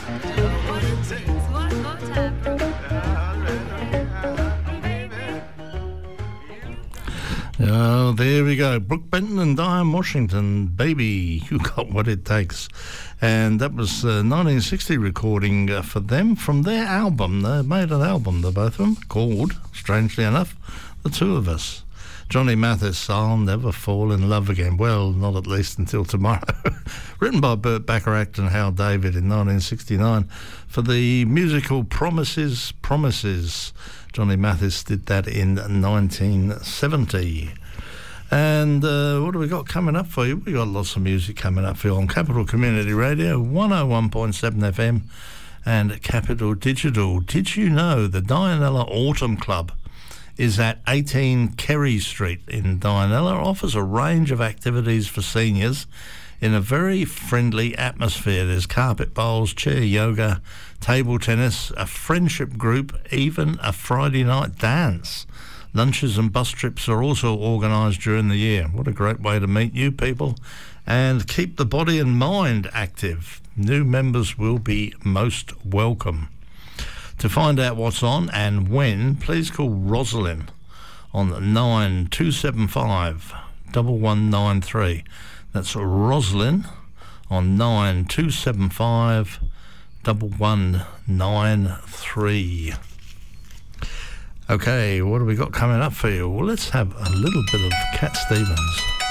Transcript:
Oh, there we go. Brooke Benton and Diane Washington, Baby, You Got What It Takes. And that was a 1960 recording for them from their album. They made an album, the both of them, called, strangely enough, The Two of Us. Johnny Mathis, I'll Never Fall in Love Again. Well, not at least until tomorrow. Written by Burt Bacharach and Hal David in 1969 for the musical Promises, Promises. Johnny Mathis did that in 1970. And what have we got coming up for you? We got lots of music coming up for you on Capital Community Radio, 101.7 FM and Capital Digital. Did you know the Dianella Autumn Club is at 18 Kerry Street in Dianella? Offers a range of activities for seniors in a very friendly atmosphere. There's carpet bowls, chair yoga, table tennis, a friendship group, even a Friday night dance. Lunches and bus trips are also organised during the year. What a great way to meet new people and keep the body and mind active. New members will be most welcome. To find out what's on and when, please call Rosalind on 9275 1193. That's Rosalind on 9275 1193. Okay, what have we got coming up for you? Well, let's have a little bit of Cat Stevens.